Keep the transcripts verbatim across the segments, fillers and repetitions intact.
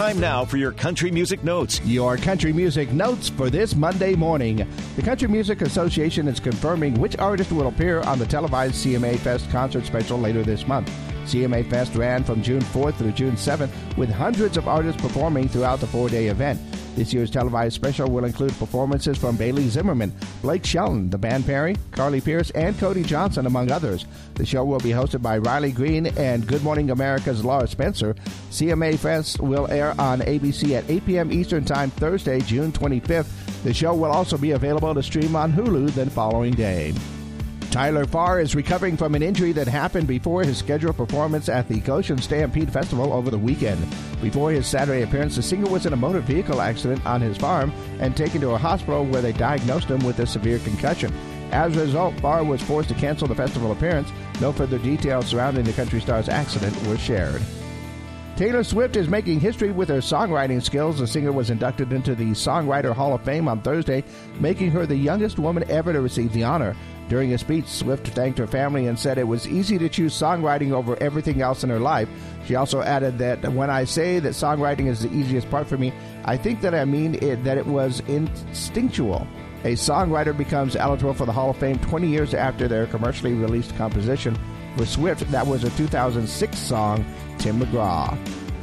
Time now for your Country Music Notes. Your Country Music Notes for this Monday morning. The Country Music Association is confirming which artist will appear on the televised C M A Fest concert special later this month. C M A Fest ran from June fourth through June seventh, with hundreds of artists performing throughout the four-day event. This year's televised special will include performances from Bailey Zimmerman, Blake Shelton, The Band Perry, Carly Pearce, and Cody Johnson, among others. The show will be hosted by Riley Green and Good Morning America's Laura Spencer. C M A Fest will air on A B C at eight p.m. Eastern Time Thursday, June twenty-fifth. The show will also be available to stream on Hulu the following day. Tyler Farr is recovering from an injury that happened before his scheduled performance at the Goshen Stampede Festival over the weekend. Before his Saturday appearance, the singer was in a motor vehicle accident on his farm and taken to a hospital where they diagnosed him with a severe concussion. As a result, Farr was forced to cancel the festival appearance. No further details surrounding the country star's accident were shared. Taylor Swift is making history with her songwriting skills. The singer was inducted into the Songwriter Hall of Fame on Thursday, making her the youngest woman ever to receive the honor. During a speech, Swift thanked her family and said it was easy to choose songwriting over everything else in her life. She also added that when I say that songwriting is the easiest part for me, I think that I mean it, that it was instinctual. A songwriter becomes eligible for the Hall of Fame twenty years after their commercially released composition. For Swift, that was a two thousand six song, Tim McGraw.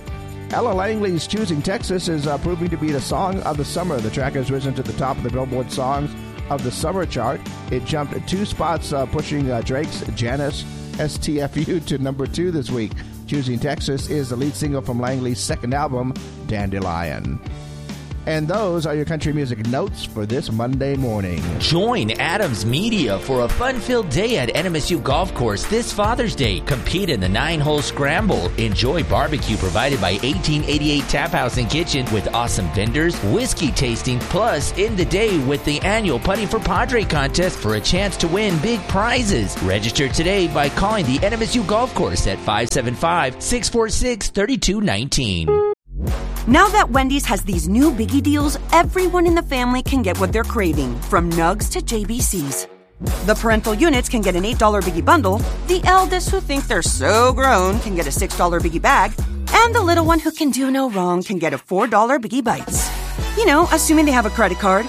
Ella Langley's Choosing Texas is uh, proving to be the song of the summer. The track has risen to the top of the Billboard Songs of the Summer chart. It jumped two spots, uh, pushing uh, Drake's Janice S T F U to number two this week. Choosing Texas is the lead single from Langley's second album, Dandelion. And those are your country music notes for this Monday morning. Join Adams Media for a fun-filled day at N M S U Golf Course this Father's Day. Compete in the nine-hole scramble. Enjoy barbecue provided by eighteen eighty-eight Tap House and Kitchen with awesome vendors, whiskey tasting, plus end the day with the annual Putting for Padre contest for a chance to win big prizes. Register today by calling the N M S U Golf Course at five seven five, six four six, three two one nine. Now that Wendy's has these new biggie deals, everyone in the family can get what they're craving, from nugs to J B Cs. The parental units can get an eight dollar biggie bundle, the eldest who think they're so grown can get a six dollar biggie bag, and the little one who can do no wrong can get a four dollar biggie bites. You know, assuming they have a credit card.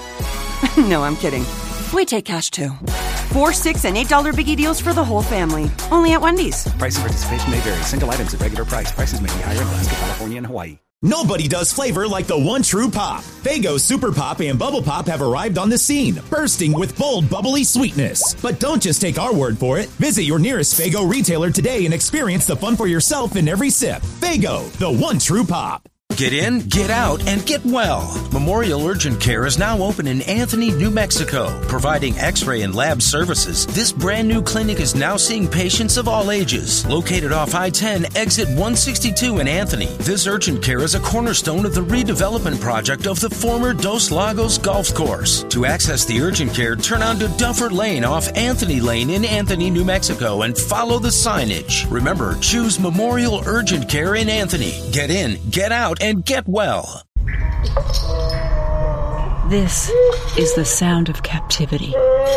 No, I'm kidding. We take cash too. Four, six, and eight dollar biggie deals for the whole family. Only at Wendy's. Price and participation may vary. Single items at regular price. Prices may be higher in Alaska, California, and Hawaii. Nobody does flavor like the one true pop. Faygo Super Pop and Bubble Pop have arrived on the scene, bursting with bold, bubbly sweetness. But don't just take our word for it. Visit your nearest Faygo retailer today and experience the fun for yourself in every sip. Faygo, the one true pop. Get in, get out, and get well. Memorial Urgent Care is now open in Anthony, New Mexico, providing x-ray and lab services. This brand new clinic is now seeing patients of all ages. Located off I ten, exit one sixty-two in Anthony, this urgent care is a cornerstone of the redevelopment project of the former Dos Lagos Golf Course. To access the urgent care, turn onto Duffer Lane off Anthony Lane in Anthony, New Mexico, and follow the signage. Remember, choose Memorial Urgent Care in Anthony. Get in, get out, and get well. This is the sound of captivity.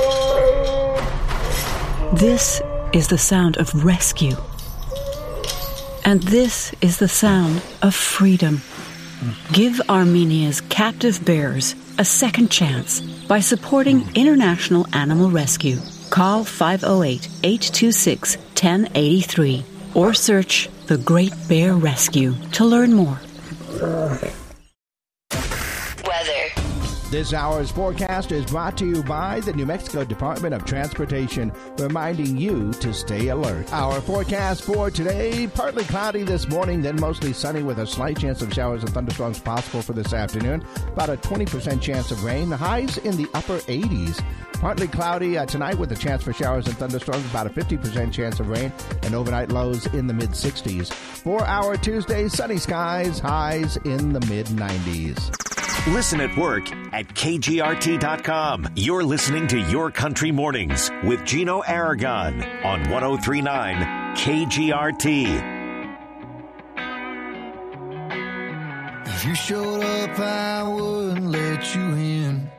This is the sound of rescue. And this is the sound of freedom. Give Armenia's captive bears a second chance by supporting International Animal Rescue. Call five oh eight, eight two six, one oh eight three or search The Great Bear Rescue to learn more. Weather. This hour's forecast is brought to you by the New Mexico Department of Transportation, reminding you to stay alert. Our forecast for today, partly cloudy this morning, then mostly sunny with a slight chance of showers and thunderstorms possible for this afternoon. About a twenty percent chance of rain. The highs in the upper eighties. Partly cloudy uh, tonight with a chance for showers and thunderstorms, about a fifty percent chance of rain, and overnight lows in the mid-sixties. For our Tuesday, sunny skies, highs in the mid-nineties. Listen at work at K G R T dot com. You're listening to Your Country Mornings with Gino Aragon on one oh three point nine K G R T. If you showed up, I wouldn't let you in.